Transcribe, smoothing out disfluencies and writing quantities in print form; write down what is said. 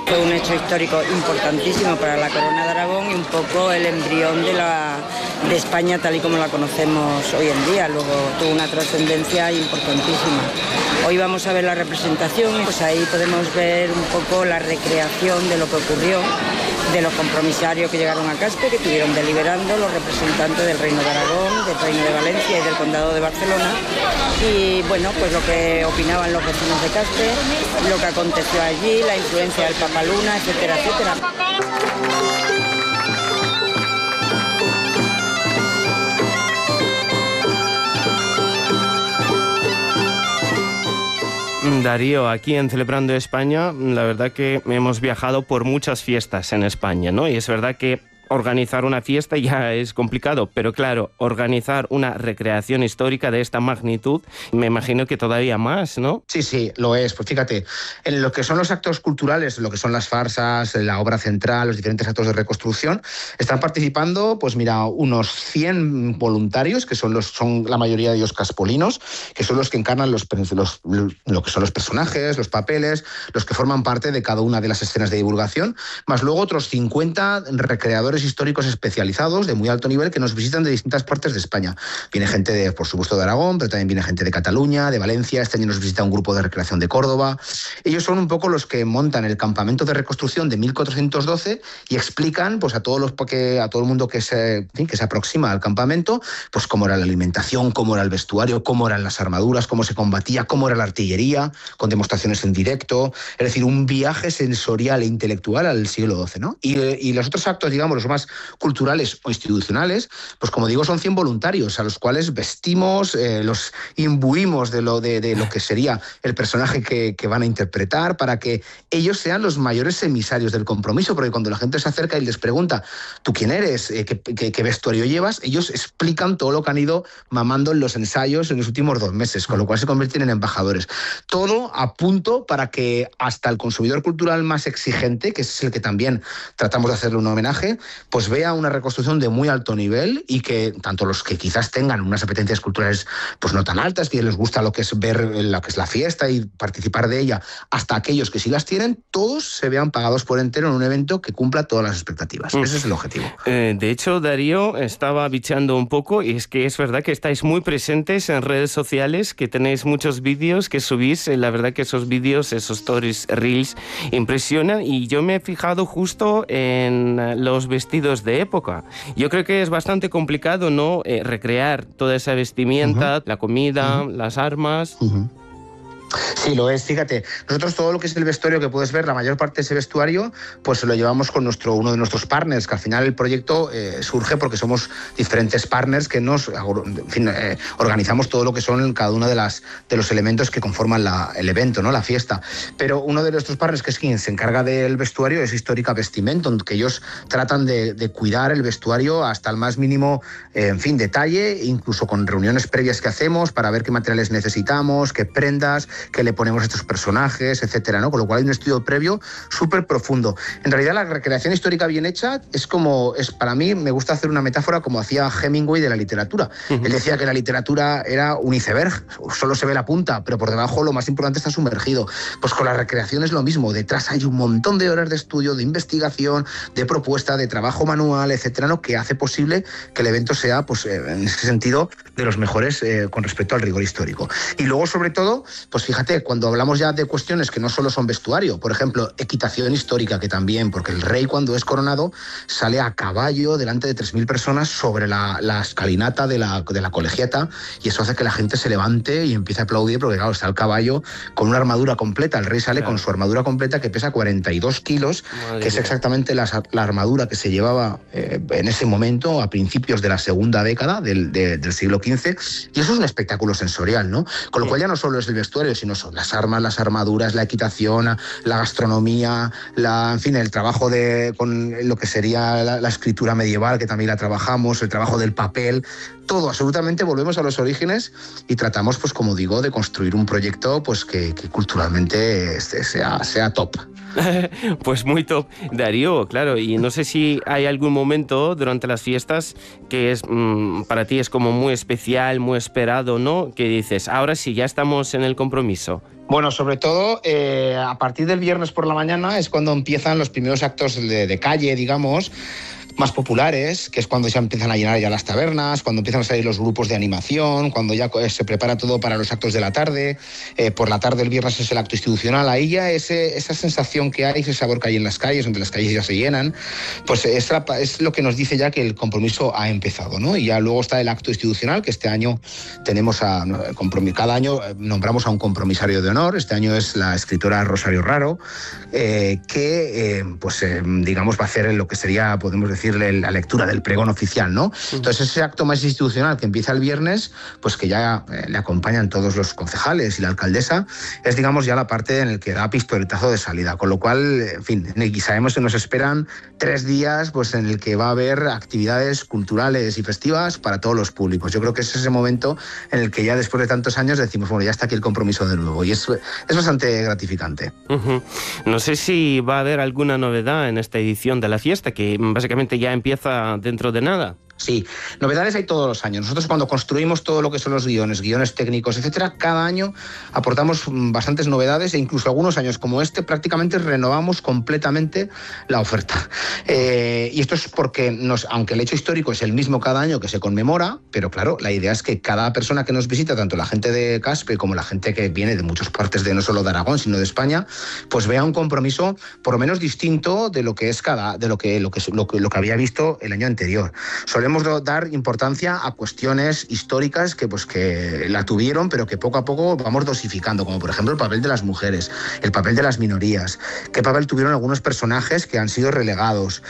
Fue un hecho histórico importantísimo para la Corona de Aragón y un poco el embrión de España tal y como la conocemos hoy en día. Luego tuvo una trascendencia importantísima. Hoy vamos a ver la representación y pues ahí podemos ver un poco la recreación de lo que ocurrió, de los compromisarios que llegaron a Caspe, que estuvieron deliberando los representantes del Reino de Aragón, del Reino de Valencia y del Condado de Barcelona. Y bueno, pues lo que opinaban los vecinos de Caspe, lo que aconteció allí, la influencia del Papa Luna, etcétera, etcétera. Darío, aquí en Celebrando España, la verdad que hemos viajado por muchas fiestas en España, ¿no? Y es verdad que organizar una fiesta ya es complicado, pero claro, organizar una recreación histórica de esta magnitud, me imagino que todavía más, ¿no? Sí, lo es. Pues fíjate, en lo que son los actos culturales, lo que son las farsas, la obra central, los diferentes actos de reconstrucción, están participando, pues mira, unos 100 voluntarios, que son la mayoría de ellos caspolinos, que son los que encarnan lo que son los personajes, los papeles, los que forman parte de cada una de las escenas de divulgación, más luego otros 50 recreadores históricos especializados de muy alto nivel que nos visitan de distintas partes de España. Viene gente, por supuesto, de Aragón, pero también viene gente de Cataluña, de Valencia. Este año nos visita un grupo de recreación de Córdoba. Ellos son un poco los que montan el campamento de reconstrucción de 1412 y explican pues, a todo el mundo que se aproxima al campamento, pues cómo era la alimentación, cómo era el vestuario, cómo eran las armaduras, cómo se combatía, cómo era la artillería, con demostraciones en directo. Es decir, un viaje sensorial e intelectual al siglo XII, ¿no? Y los otros actos, digamos, los más culturales o institucionales, pues como digo, son 100 voluntarios a los cuales vestimos, los imbuimos de lo que sería el personaje que van a interpretar, para que ellos sean los mayores emisarios del compromiso, porque cuando la gente se acerca y les pregunta, ¿tú quién eres? ¿Qué vestuario llevas? Ellos explican todo lo que han ido mamando en los ensayos en los últimos 2 meses, con lo cual se convierten en embajadores. Todo a punto para que hasta el consumidor cultural más exigente, que es el que también tratamos de hacerle un homenaje, pues vea una reconstrucción de muy alto nivel y que tanto los que quizás tengan unas apetencias culturales pues no tan altas, que les gusta lo que es ver lo que es la fiesta y participar de ella, hasta aquellos que sí las tienen, todos se vean pagados por entero en un evento que cumpla todas las expectativas. Ese es el objetivo. De hecho, Darío, estaba bicheando un poco y es que es verdad que estáis muy presentes en redes sociales, que tenéis muchos vídeos que subís. La verdad que esos vídeos, esos stories, reels, impresionan, y yo me he fijado justo en los vestidos de época. Yo creo que es bastante complicado, ¿no? Recrear toda esa vestimenta, la comida, las armas. Sí, lo es, fíjate. Nosotros todo lo que es el vestuario que puedes ver, la mayor parte de ese vestuario, pues lo llevamos con uno de nuestros partners, que al final el proyecto surge porque somos diferentes partners que organizamos todo lo que son cada uno de los elementos que conforman el evento, ¿no? La fiesta. Pero uno de nuestros partners, que es quien se encarga del vestuario, es Histórica Vestimenta, que ellos tratan de cuidar el vestuario hasta el más mínimo, detalle, incluso con reuniones previas que hacemos para ver qué materiales necesitamos, qué prendas, que le ponemos a estos personajes, etcétera, ¿no? Con lo cual hay un estudio previo súper profundo. En realidad, la recreación histórica bien hecha para mí, me gusta hacer una metáfora como hacía Hemingway de la literatura. Él decía que la literatura era un iceberg, solo se ve la punta, pero por debajo lo más importante está sumergido. Pues con la recreación es lo mismo. Detrás hay un montón de horas de estudio, de investigación, de propuesta, de trabajo manual, etcétera, ¿no? Que hace posible que el evento sea, pues, en ese sentido, de los mejores con respecto al rigor histórico. Y luego, sobre todo, pues fíjate, cuando hablamos ya de cuestiones que no solo son vestuario, por ejemplo, equitación histórica, que también, porque el rey cuando es coronado sale a caballo delante de 3.000 personas sobre la escalinata de la colegiata, y eso hace que la gente se levante y empiece a aplaudir, porque claro, está el caballo con una armadura completa. El rey sale con su armadura completa, que pesa 42 kilos, que es exactamente la armadura que se llevaba en ese momento, a principios de la segunda década del siglo XV, y eso es un espectáculo sensorial, ¿no? Con lo cual ya no solo es el vestuario, sino son las armas, las armaduras, la equitación, la gastronomía, el trabajo con lo que sería la escritura medieval, que también la trabajamos, el trabajo del papel, todo, absolutamente volvemos a los orígenes y tratamos, pues como digo, de construir un proyecto pues que culturalmente sea top. Pues muy top, Darío, claro, y no sé si hay algún momento durante las fiestas que es para ti es como muy especial, muy esperado, ¿no? Que dices, ahora sí, ya estamos en el compromiso. Bueno, sobre todo a partir del viernes por la mañana es cuando empiezan los primeros actos de calle, digamos, más populares, que es cuando ya empiezan a llenar ya las tabernas, cuando empiezan a salir los grupos de animación, cuando ya se prepara todo para los actos de la tarde. Por la tarde el viernes es el acto institucional. Ahí ya esa sensación que hay, ese sabor que hay en las calles, donde las calles ya se llenan, pues es lo que nos dice ya que el compromiso ha empezado, ¿no? Y ya luego está el acto institucional, que este año tenemos cada año nombramos a un compromisario de honor. Este año es la escritora Rosario Raro, digamos, va a hacer lo que sería, podemos decir, la lectura del pregón oficial, ¿no? Entonces ese acto más institucional que empieza el viernes, pues que ya le acompañan todos los concejales y la alcaldesa, es, digamos, ya la parte en el que da pistoletazo de salida, con lo cual, en fin, sabemos que nos esperan 3 días pues en el que va a haber actividades culturales y festivas para todos los públicos. Yo creo que es ese momento en el que ya después de tantos años decimos, bueno, ya está aquí el compromiso de nuevo, y es bastante gratificante. No sé si va a haber alguna novedad en esta edición de la fiesta, que básicamente ya empieza dentro de nada. Sí, novedades hay todos los años. Nosotros cuando construimos todo lo que son los guiones técnicos, etcétera, cada año aportamos bastantes novedades e incluso algunos años como este prácticamente renovamos completamente la oferta. Y esto es porque, aunque el hecho histórico es el mismo cada año que se conmemora, pero claro, la idea es que cada persona que nos visita, tanto la gente de Caspe como la gente que viene de muchas partes no solo de Aragón, sino de España, pues vea un compromiso por lo menos distinto de lo que es lo que había visto el año anterior. Solemos dar importancia a cuestiones históricas que la tuvieron, pero que poco a poco vamos dosificando, como por ejemplo el papel de las mujeres, el papel de las minorías, qué papel tuvieron algunos personajes que han sido relegados,